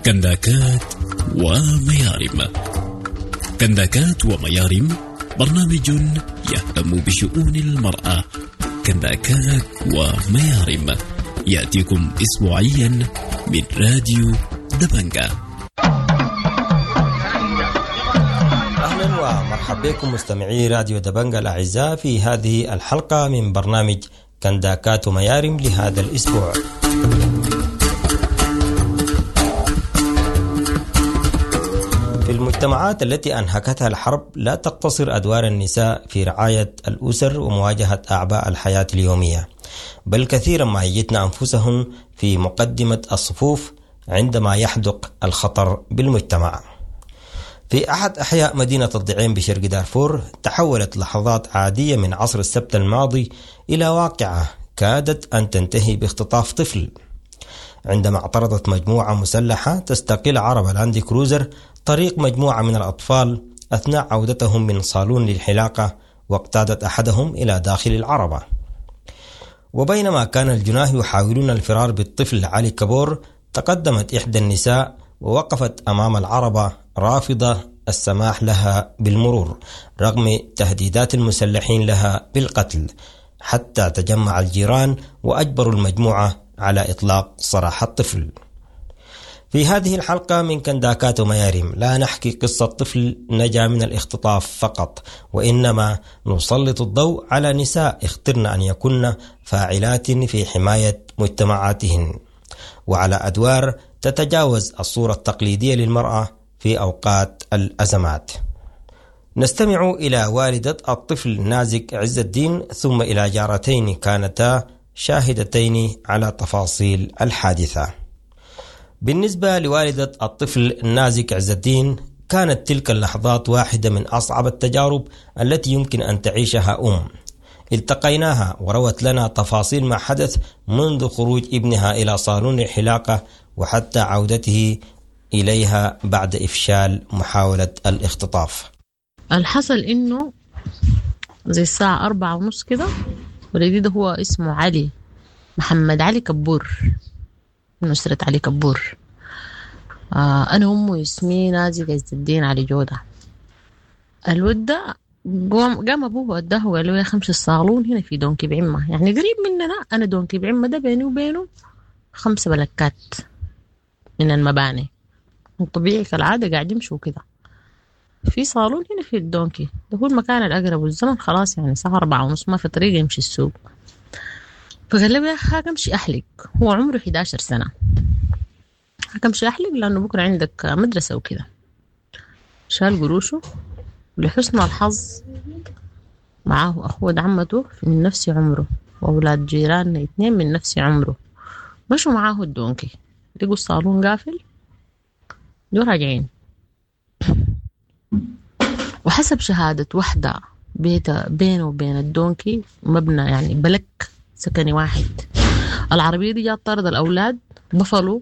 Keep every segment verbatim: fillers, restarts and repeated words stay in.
كنداكات وميارم. كنداكات وميارم برنامج يهتم بشؤون المرأة. كنداكات وميارم يأتيكم أسبوعيا من راديو دبنجة. أهلا ومرحبا بكم مستمعي راديو دبنجة الأعزاء في هذه الحلقة من برنامج كنداكات وميارم لهذا الأسبوع. في المجتمعات التي أنهكتها الحرب لا تقتصر أدوار النساء في رعاية الأسر ومواجهة أعباء الحياة اليومية، بل كثيرا ما يجدن أنفسهم في مقدمة الصفوف عندما يحدق الخطر بالمجتمع. في أحد أحياء مدينة الضعين بشرق دارفور تحولت لحظات عادية من عصر السبت الماضي إلى واقعة كادت أن تنتهي باختطاف طفل، عندما اعترضت مجموعة مسلحة تستقل عربة لاند كروزر طريق مجموعة من الأطفال أثناء عودتهم من صالون للحلاقة، واقتادت أحدهم إلى داخل العربة. وبينما كان الجناه يحاولون الفرار بالطفل علي كابور، تقدمت إحدى النساء ووقفت أمام العربة رافضة السماح لها بالمرور رغم تهديدات المسلحين لها بالقتل، حتى تجمع الجيران وأجبروا المجموعة على إطلاق سراح الطفل. في هذه الحلقة من كنداكات وميارم لا نحكي قصة طفل نجا من الاختطاف فقط، وإنما نسلط الضوء على نساء اخترن أن يكن فاعلات في حماية مجتمعاتهن، وعلى أدوار تتجاوز الصورة التقليدية للمرأة في أوقات الأزمات. نستمع إلى والدة الطفل نازك عز الدين، ثم إلى جارتين كانتا شاهدتين على تفاصيل الحادثة. بالنسبة لوالدة الطفل نازك عز الدين، كانت تلك اللحظات واحدة من أصعب التجارب التي يمكن أن تعيشها أم. التقيناها وروت لنا تفاصيل ما حدث منذ خروج ابنها إلى صالون الحلاقة وحتى عودته إليها بعد إفشال محاولة الاختطاف. الحصل إنه زي الساعة أربعة ونص كده، ولدي ده هو اسمه علي محمد علي كبور من أسرة علي كبور. آه أنا أمه اسمي نازك عز الدين علي جودة. الود ده قام أبوه وداه وقال له يا خمس الصالون هنا في دونكي بعمة، يعني قريب مننا. أنا دونكي بعمة ده بيني وبينه خمسة بلكات من المباني، طبيعي كالعادة قاعد يمشوا كده في صالون هنا في الدونكي ده هو المكان الأقرب، والزمن خلاص يعني ساعة أربعة ونص ما في طريقة يمشي السوق. فقال له يا أخي امشي أحلق، هو عمره إحدى عشرة سنة، امشي أحلق لأنه بكرة عندك مدرسة وكده. شال قروشه، ولحسن الحظ معاه أخوة عمته من نفس عمره وأولاد جيراننا اثنين من نفس عمره، مشوا معاه الدونكي، لقوا الصالون قافل، جو راجعين. وحسب شهادة واحدة بيته بينه وبين الدونكي مبنى يعني بلك سكني واحد. العربية دي جات طارد الأولاد بفلوا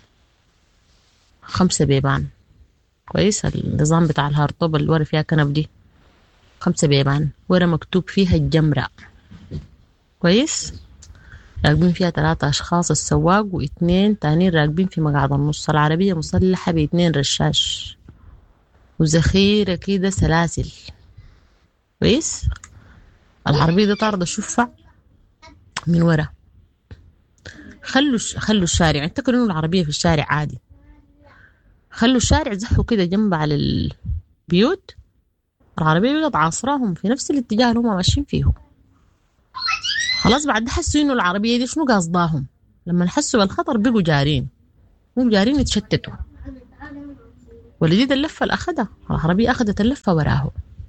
خمسة بيبان، كويس النظام بتاع الهارطوب اللي ورا فيها كنب دي، خمسة بيبان ورا مكتوب فيها الجمرة، كويس راكبين فيها ثلاثة أشخاص، السواق واثنين تانين راكبين في مقعد النص. العربية مصلحة باثنين رشاش وذخيرة كده سلاسل، كويس. العربية دي طاردة شفع من ورا. خلوا خلوا الشارع، انتقلوا انه العربية في الشارع عادي، خلوا الشارع زحوا كده جنب على البيوت. العربية بقت عاصراهم في نفس الاتجاه اللي هم ماشيين فيه. خلاص بعد حسوا انه العربية دي شنو قاصداهم، لما حسوا بالخطر بقوا جارين، مو جارين يتشتتوا. ولديد اللفة اللي أخدها العربية أخدت اللفة وراه.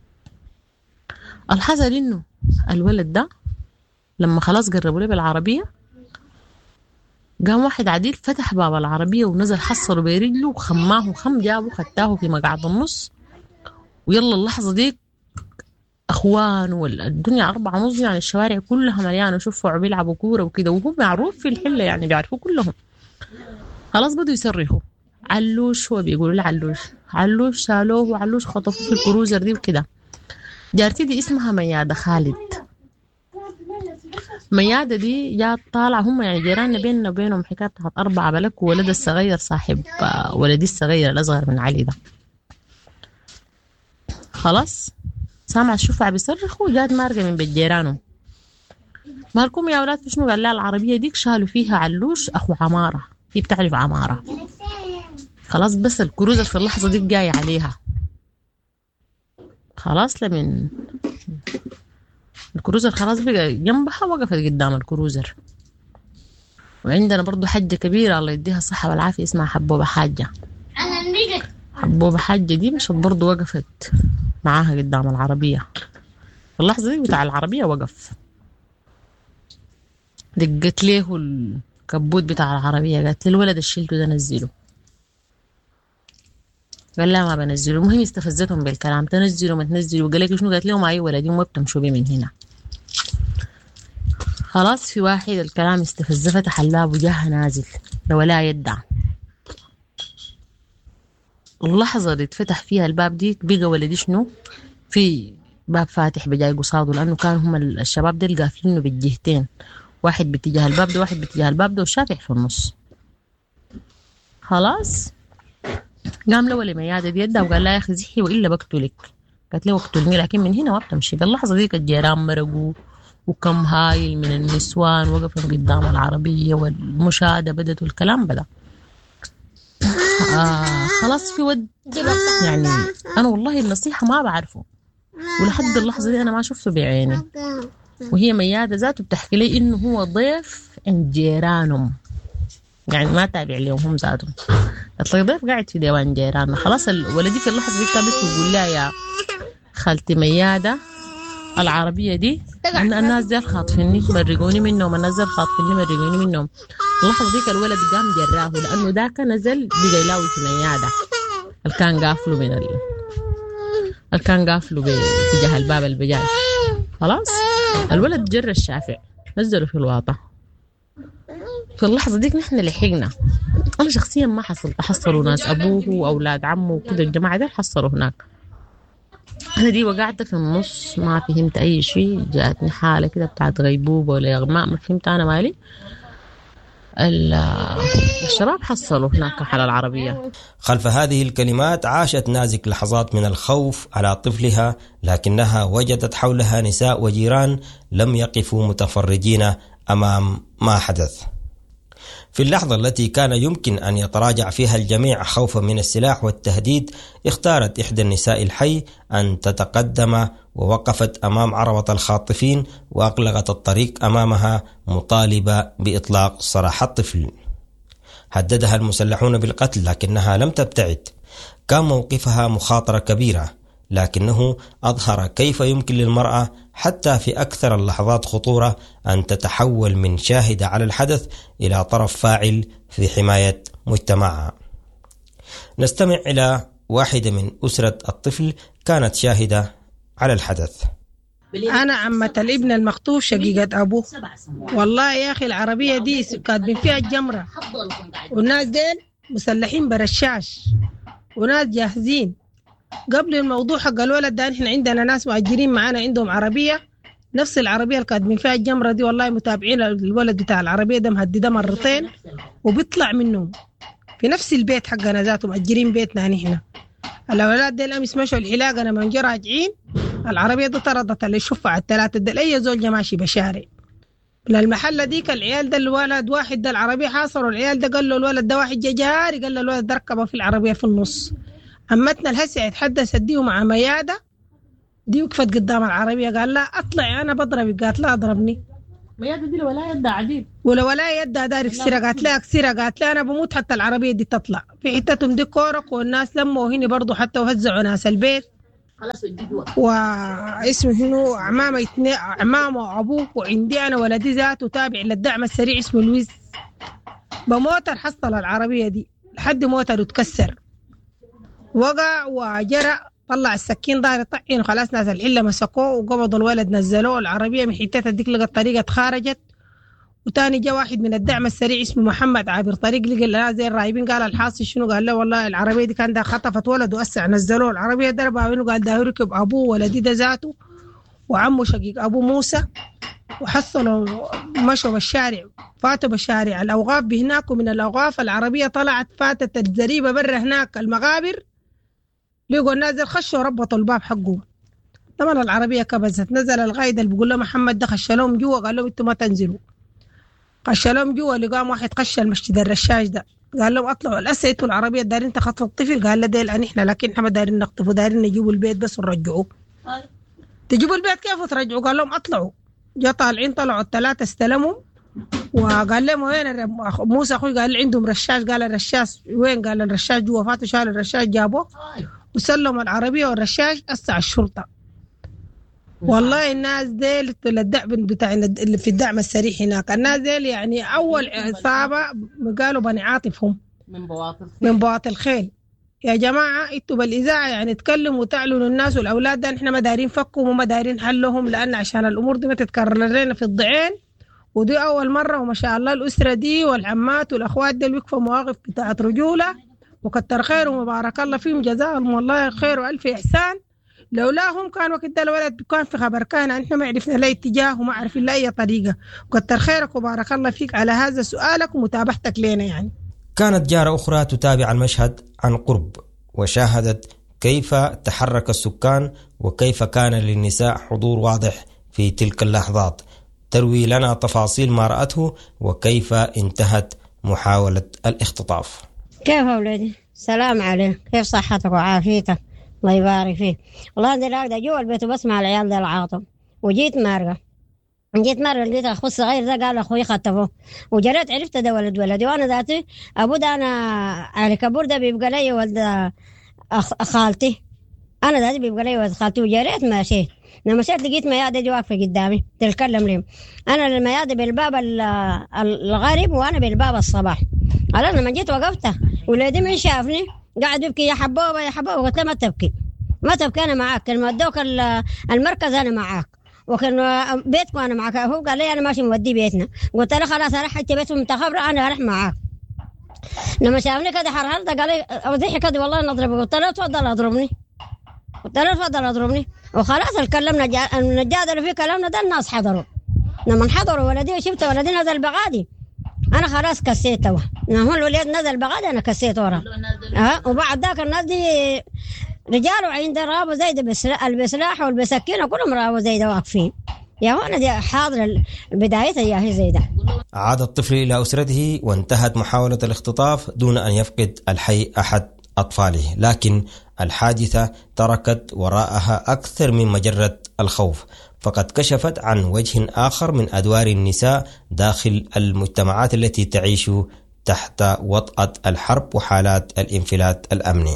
الحصل إنه الولد ده لما خلاص قربوا له بالعربية، قام واحد عديل فتح باب العربية ونزل حصله برجله وخماه وخم جابه خدتاه في مقعد النص. ويلا اللحظة دي أخوان والدنيا أربعة ونص، يعني الشوارع كلها مليانة شوفوا بيلعبوا كورة وكده، وهو معروف في الحلة يعني بيعرفوا كلهم. خلاص بدوا يصرخوا علوش، هو بيقولوا له علوش علوش شالوه وعلوش خطفوه في الكروزر دي وكده. جارتي دي اسمها ميادة خالد. ميادة دي جات طالعة هم يعني جيراننا بيننا وبينهم حكاية أربعة بلك وولد الصغير صاحب ولدي الصغير الأصغر من علي ده. خلاص سامع الشفع بيصرخ وجات مارقة من بيت جيرانهم. مالكم يا أولاد في شنو؟ قال لا العربية ديك شالوا فيها علوش أخو عمارة، هي بتعرف عمارة. خلاص بس الكروزر في اللحظة دي جاي عليها. خلاص لمن الكروزر خلاص بقى جنبها وقفت قدام الكروزر. وعندنا برضو حجة كبيرة الله يديها الصحة والعافية اسمها حبوبة حاجة. حبوبة حاجة دي مشت برضو وقفت معاها قدام العربية. اللحظة دي بتاع العربية وقف، دقت له الكبوت بتاع العربية قالت لي الولد الشيلته ده نزله. قال لا ما بنزله. المهم استفزتهم بالكلام تنزلوا ما تنزلوا. قال لك شنو؟ قالت لهم اي ولدي ما بتمشوا بي من هنا. خلاص في واحد الكلام استفزه فتح الباب وجاها نازل ده ولا يدع. اللحظة اللي اتفتح فيها الباب دي بقى ولدي شنو في باب فاتح بجاي قصاده، لأنه كانوا هم الشباب دي قافلينه بالجهتين، واحد باتجاه الباب ده واحد باتجاه الباب ده والشافع في النص. خلاص قام له ولي ميادة دي يدها وقال لا يا أخي زحي وإلا بقتلك. قالت له اقتلني لكن من هنا ما بتمشي. باللحظة دي الجيران مرقوا وكم هايل من النسوان وقفوا قدام العربية والمشاهدة بدت والكلام بدأ. آه خلاص في ود يعني أنا والله النصيحة ما بعرفه ولحد اللحظة دي أنا ما شفته بعيني. وهي ميادة ذاته بتحكي لي إنه هو ضيف عند جيرانهم، يعني ما تابع لهم هم ذاتهم. أطلق ضيف قاعد في ديوان جيراننا. خلاص الولدي في اللحظة دي كانت بتقول لها يا خالتي ميادة العربية دي أن الناس دي خاطفيني مرقوني منهم، الناس دي خاطفيني مرقوني منهم. اللحظة ديك الولد قام جراه لأنه ذاك نزل بقى يلاوي في ميادة اللي كان قافله من ال... اللي كان قافله باتجاه الباب البجاي. خلاص الولد جر الشافع نزله في الواطة. في اللحظة ديك نحن لحقنا. أنا شخصيا ما حصلت، حصلوا ناس أبوه وأولاد عمه وكده الجماعة دي حصلوا هناك. أنا دي وقعت في النص ما فهمت أي شيء، جاءتني حالة كده بتاعت غيبوبة ولا إغماء ما فهمت أنا مالي. الشباب حصلوا هناك على العربية. خلف هذه الكلمات عاشت نازك لحظات من الخوف على طفلها، لكنها وجدت حولها نساء وجيران لم يقفوا متفرجين أمام ما حدث. في اللحظة التي كان يمكن أن يتراجع فيها الجميع خوفا من السلاح والتهديد، اختارت إحدى النساء الحي أن تتقدم ووقفت أمام عربة الخاطفين وأغلقت الطريق أمامها مطالبة بإطلاق سراح الطفل. هددها المسلحون بالقتل لكنها لم تبتعد. كان موقفها مخاطرة كبيرة، لكنه أظهر كيف يمكن للمرأة حتى في أكثر اللحظات خطورة أن تتحول من شاهدة على الحدث إلى طرف فاعل في حماية مجتمعها. نستمع إلى واحدة من أسرة الطفل كانت شاهدة على الحدث. أنا عمة الابن المخطوف شقيقة أبوه. والله يا أخي العربية دي كاتبين فيها الجمرة، والناس دين مسلحين برشاش وناس جاهزين. قبل الموضوع حق الولد ده نحن عندنا ناس مؤجرين معانا عندهم عربية نفس العربية اللي كاتبين فيها الجمرة دي. والله متابعين الولد بتاع العربية ده مهدده مرتين وبيطلع منهم في نفس البيت حقنا ذاته، مؤجرين بيتنا نحن. الأولاد دي الأمس مشوا العلاج أنا من جو راجعين العربية دي طردت اللي شفع الثلاثة دل أي زول ماشي بشارع من المحلة ديك. العيال ده الولد واحد ده العربية حاصروا العيال ده، قال له الولد ده واحد جاري، قال له الولد ده ركبه في العربية في النص. أمتنا الهسع يتحدث ديه مع ميادة دي وقفت قدام العربية قال لا أطلع أنا بضربك. قالت لا أضربني. ميادة دي ولا يدها عديد ولا ولا يدها دار كسيرة. قالت لا كسيرة. قالت لا أنا بموت حتى العربية دي تطلع. في حتتهم دي كورك والناس لموا هنا برضو حتى وهزعوا ناس البيت. واسمه هنا عمامة يتني عمامة وأبوه وعندي أنا ولدي ذاته تابع للدعم السريع اسمه لويس. بموتر حصل العربية دي لحد موتر وتكسر وقع وجرى. طلع السكين دار يطعن وخلاص ناس الحلة مسكوه وقبضوا الولد نزلوه العربية من حتتها ديك لقى الطريقة اتخارجت. وتاني جاء واحد من الدعم السريع اسمه محمد عابر طريق لقى الناس زي الرايبين. قال الحاصل شنو؟ قال له والله العربية دي كان ده خطفت ولد وأسع نزلوه العربية ضربها وينه. قال ده يركب أبوه ولدي ده ذاته وعمه شقيق أبو موسى وحصلوا مشوا بالشارع، فاتوا بالشارع الأوقاف بهناك، ومن الأوقاف العربية طلعت فاتت الزريبة برا هناك المغابر، لقوا الناس خشوا ربطوا الباب حقهم. طبعا العربية كبزت، نزل القائد اللي بيقول له محمد ده خش لهم جوا، قال لهم انتوا ما تنزلوا. خش لهم جوا لقام واحد خش المسجد الرشاش ده، قال لهم اطلعوا الاسا انتوا العربية دايرين تخطفوا الطفل، قال له ديل نحن لكن احنا ما دايرين نخطفوا، دايرين نجيبوا البيت بس ونرجعوه. تجيبوا البيت كيف وترجعوا؟ قال لهم اطلعوا. جا طالعين، طلعوا الثلاثة استلموا، وقال لهم وين موسى اخوي؟ قال عندهم رشاش. قال الرشاش وين؟ قال الرشاش جوا. فاتوا شالوا الرشاش جابوه وسلموا العربية والرشاش أسع الشرطة. والله الناس ديل الدعم بتاع اللي في الدعم السريع هناك، الناس ديل يعني أول عصابة قالوا بني عاطف، هم من بواطن من بواطن الخيل. يا جماعة انتوا بالإذاعة يعني تكلموا وتعلنوا الناس والأولاد ده احنا ما دايرين فكهم وما دايرين حلهم، لأن عشان الأمور دي ما تتكرر لنا في الضعين، ودي أول مرة. وما شاء الله الأسرة دي والعمات والأخوات دي وقفوا مواقف بتاعت رجولة، وكتر خير ومبارك الله فيهم، جزاهم والله خير وألف إحسان. لولاهم كان وقت ده الولد كان في خبر كان احنا ما عرفنا لا اتجاه وما عرفنا لا أي طريقة. وكتر خيرك وبارك الله فيك على هذا سؤالك ومتابعتك لنا. يعني كانت جارة أخرى تتابع المشهد عن قرب، وشاهدت كيف تحرك السكان وكيف كان للنساء حضور واضح في تلك اللحظات. تروي لنا تفاصيل ما رأته وكيف انتهت محاولة الاختطاف. كيف أولادي؟ سلام عليك، كيف صحتك وعافيتك؟ الله يبارك فيك. والله أنا راقدة جوا البيت وبسمع العيال ده العاطف، وجيت مارقة جيت مرة لقيت أخو الصغير ده قال أخوي خطفه، وجريت عرفت ده ولد ولدي، وأنا ذاتي أبو ده أنا علي كبور ده بيبقى لي ولد خالتي، أنا ذاتي بيبقى لي ولد خالتي. وجريت ماشيت، لما مشيت لقيت ميادة دي واقفة قدامي تتكلم لي، أنا الميادة بالباب الغريب وأنا بالباب الصباح. أنا لما جيت وقفت ولادي من شافني قاعد يبكي يا حبوبة يا حبوبة، قلت له ما تبكي ما تبكي أنا معاك، كان مودوك المركز أنا معاك، وكان بيتكم أنا معاك. هو قال لي أنا ماشي مودي بيتنا، قلت له خلاص أروح حتى بيتهم أنت خبرة أنا أروح معاك. لما شافني كده حرهرت قال لي أوضحي كده والله نضربك، قلت له تفضل أضربني، قلت له تفضل أضربني. وخلاص الكلمنا النجادة اللي في كلامنا ده الناس حضروا. لما حضروا ولدي وشفت ولدي نزل بغادي أنا خلاص كسيته، هو الولد نزل بغادي أنا كسيت ورا. أه وبعد ذاك الناس دي رجال وعند رابو زيد بالسلاح والبسكينة كلهم رابو زيد واقفين. يا هو أنا دي حاضر البداية يا هي زيدة. عاد الطفل إلى أسرته وانتهت محاولة الاختطاف دون أن يفقد الحي أحد أطفاله، لكن الحادثة تركت وراءها أكثر من مجرة الخوف، فقد كشفت عن وجه آخر من أدوار النساء داخل المجتمعات التي تعيش تحت وطأة الحرب وحالات الانفلات الأمني.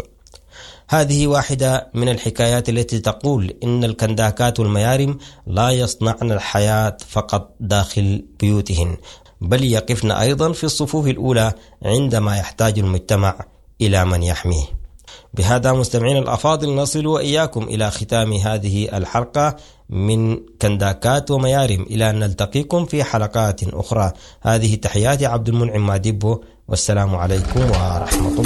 هذه واحدة من الحكايات التي تقول إن الكنداكات والميارم لا يصنعن الحياة فقط داخل بيوتهن، بل يقفن أيضا في الصفوف الأولى عندما يحتاج المجتمع إلى من يحميه. بهذا مستمعين الأفاضل نصل وإياكم إلى ختام هذه الحلقة من كنداكات وميارم، إلى أن نلتقيكم في حلقات أخرى. هذه تحياتي عبد المنعم ماديبو، والسلام عليكم ورحمة الله.